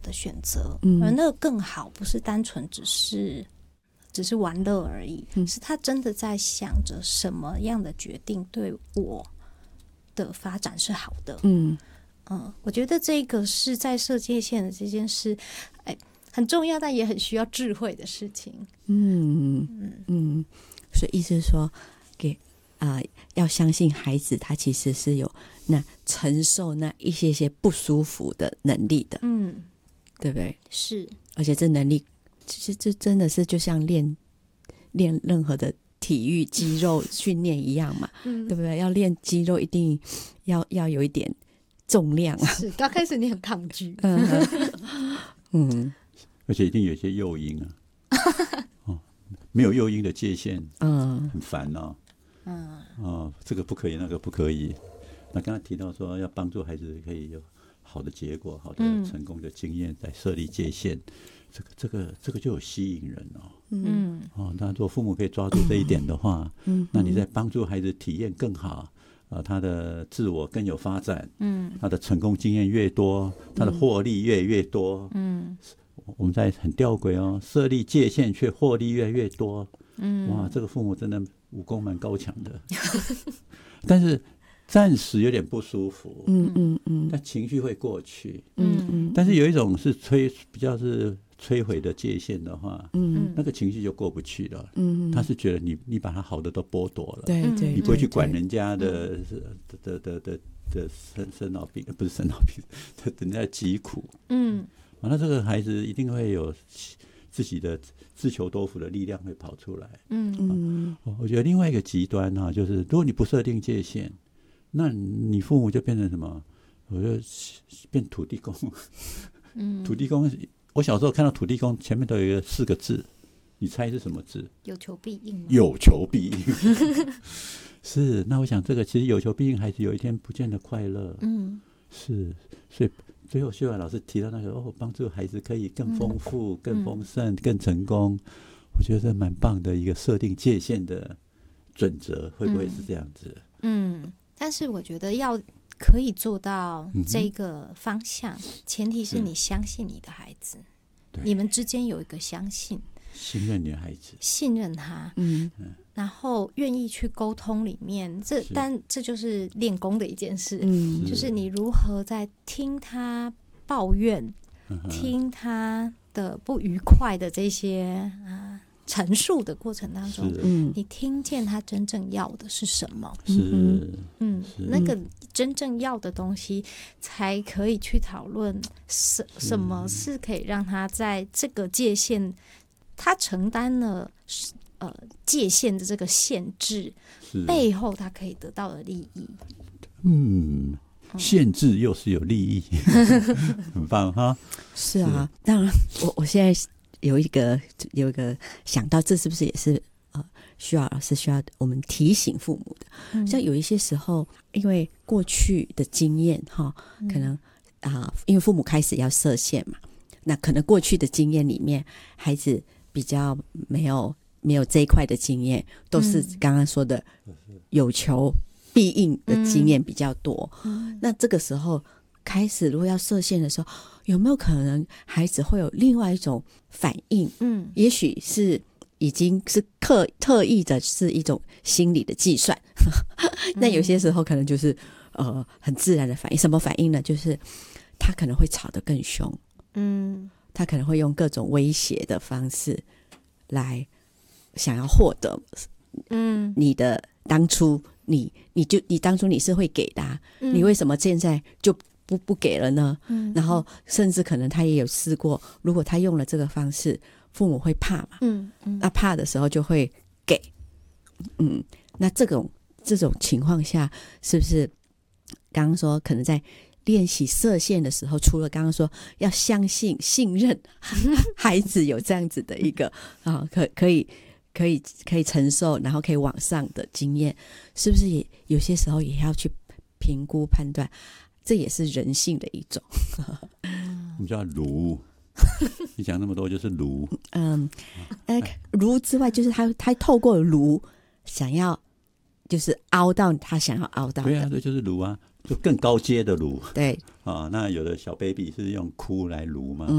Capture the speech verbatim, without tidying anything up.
的选择， 嗯， 而那个更好不是单纯只是只是玩乐而已， 嗯， 是他真的在想着什么样的决定对我的发展是好的。 嗯嗯，我觉得这个是在设界限的这件事，哎，很重要，但也很需要智慧的事情。 嗯嗯嗯，所以意思是说，给啊、呃，要相信孩子，他其实是有那承受那一些些不舒服的能力的， 嗯， 对不对？ 是， 而且这能力，其实这真的是就像练练任何的体育肌肉训练一样嘛， 嗯， 对不对？要练肌肉，一定要要有一点重量啊。 是，刚开始你很抗拒， 嗯嗯， 而且一定有一些诱因啊，哦，没有诱因的界限， 嗯， 很烦哦。 嗯， 哦，这个不可以，那个不可以。那刚才提到说要帮助孩子可以有好的结果、好的成功的经验，在设立界限，这个这个这个就有吸引人哦。 嗯， 哦，那如果父母可以抓住这一点的话， 嗯， 那你在帮助孩子体验更好。啊，他的自我更有发展， 嗯， 他的成功经验越多，他的获利越越多， 嗯， 我们在很吊诡哦，设立界限却获利越来越多， 嗯， 哇，这个父母真的武功蛮高强的，但是暂时有点不舒服， 嗯嗯嗯， 但情绪会过去， 嗯嗯， 但是有一种是摧比较是摧毁的界限的话， 嗯， 那个情绪就过不去了， 嗯， 他是觉得你你把他好的都剥夺了， 对对， 你不会去管人家的的的的的生生老病，不是生老病，人家的疾苦， 嗯， 啊，那这个孩子一定会有自己的自求多福的力量会跑出来， 嗯嗯， 我觉得另外一个极端哈、啊，就是如果你不设定界限，那你父母就变成什么？我就变土地公， 嗯， 土地公。我小时候看到土地公前面都有一个四个字，你猜是什么字？ 有求必应吗？ 有求必应。是，那我想这个其实有求必应，孩子有一天不见得快乐。 嗯， 是，所以最后秀婉老师提到那个哦，帮助孩子可以更丰富、嗯、更丰盛、更成功，我觉得这蛮棒的一个设定界限的准则，会不会是这样子？ 嗯，嗯，但是我觉得要可以做到这个方向，嗯、前提是你相信你的孩子，你们之间有一个相信， 信任你的孩子， 信任他，嗯，然后愿意去沟通里面，这但这就是练功的一件事，嗯，就是你如何在听他抱怨，嗯、听他的不愉快的这些啊。陈述的过程当中，你听见他真正要的是什么？ 是， 嗯，那个真正要的东西，才可以去讨论什什么是可以让他在这个界限，他承担了呃界限的这个限制背后，他可以得到的利益。 嗯，限制又是有利益，很棒哈。 是啊，当然，我我现在。有一个有一个想到，这是不是也是呃需要老师需要我们提醒父母的？嗯、像有一些时候，因为过去的经验哈，可能啊、呃，因为父母开始要设限嘛，那可能过去的经验里面，孩子比较没有没有这一块的经验，都是刚刚说的有求必应的经验比较多。嗯、那这个时候。开始如果要设限的时候，有没有可能孩子会有另外一种反应？嗯，也许是已经是刻特意的是一种心理的计算，那有些时候可能就是呃很自然的反应。什么反应呢？就是他可能会吵得更凶，嗯，他可能会用各种威胁的方式来想要获得，嗯，你的当初你你就你当初你是会给的、啊嗯，你为什么现在就不不给了呢？嗯，然后甚至可能他也有试过，如果他用了这个方式，父母会怕嘛？嗯嗯，那怕的时候就会给，嗯，那这种这种情况下，是不是刚刚说可能在练习设限的时候，除了刚刚说要相信、信任孩子有这样子的一个啊，可可以可以可以承受，然后可以往上的经验，是不是也有些时候也要去评估判断？这也是人性的一种。 我们叫儒，你讲那么多就是儒。 嗯，呃，儒之外，就是他他透过儒想要，就是凹到他想要凹到的。 对啊，这就是儒啊，就更高阶的儒。 对啊，那有的小 baby 是用哭来儒嘛。